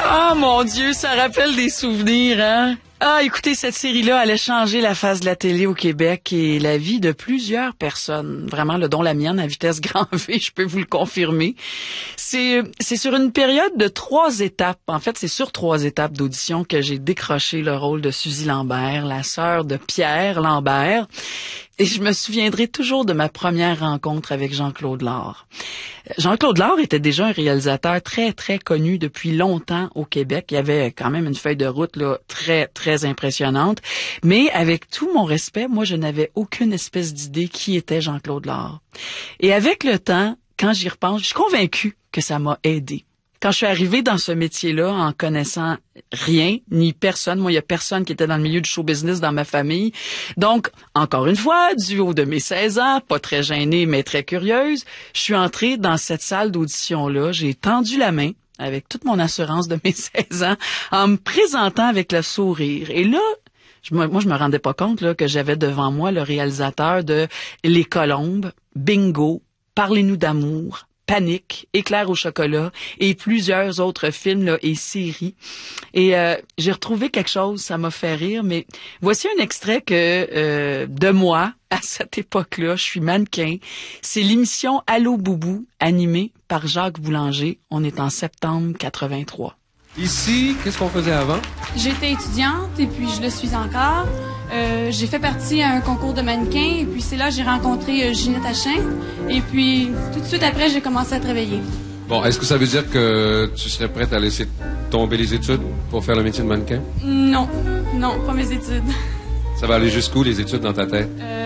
Ah, mon Dieu, ça rappelle des souvenirs, hein? Ah, écoutez, cette série-là allait changer la face de la télé au Québec et la vie de plusieurs personnes. Vraiment, dont la mienne, à vitesse grand V, je peux vous le confirmer. C'est sur une période de 3 étapes. En fait, c'est sur 3 étapes d'audition que j'ai décroché le rôle de Suzy Lambert, la sœur de Pierre Lambert. Et je me souviendrai toujours de ma première rencontre avec Jean-Claude Lard. Jean-Claude Lard était déjà un réalisateur très, très connu depuis longtemps au Québec. Il avait quand même une feuille de route là très, très impressionnante. Mais avec tout mon respect, moi, je n'avais aucune espèce d'idée qui était Jean-Claude Lard. Et avec le temps, quand j'y repense, je suis convaincue que ça m'a aidé. Quand je suis arrivée dans ce métier-là en connaissant rien, ni personne, moi, il y a personne qui était dans le milieu du show business dans ma famille. Donc, encore une fois, du haut de mes 16 ans, pas très gênée, mais très curieuse, je suis entrée dans cette salle d'audition-là. J'ai tendu la main avec toute mon assurance de mes 16 ans en me présentant avec le sourire. Et là, moi, je me rendais pas compte là, que j'avais devant moi le réalisateur de Les Colombes, Bingo, Parlez-nous d'amour, Panique, Éclair au chocolat et plusieurs autres films là, et séries. Et j'ai retrouvé quelque chose, ça m'a fait rire, mais voici un extrait de moi à cette époque-là. Je suis mannequin. C'est l'émission Allô Boubou, animée par Jacques Boulanger. On est en septembre 83. Ici, qu'est-ce qu'on faisait avant? J'étais étudiante et puis je le suis encore. J'ai fait partie à un concours de mannequin et puis c'est là que j'ai rencontré Ginette Hachin. Et puis tout de suite après, j'ai commencé à travailler. Bon, est-ce que ça veut dire que tu serais prête à laisser tomber les études pour faire le métier de mannequin? Non, pas mes études. Ça va aller jusqu'où, les études, dans ta tête?